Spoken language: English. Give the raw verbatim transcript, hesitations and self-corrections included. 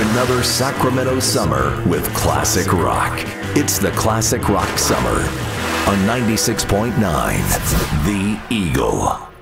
another Sacramento summer with classic rock. It's the Classic Rock Summer on ninety-six point nine The Eagle.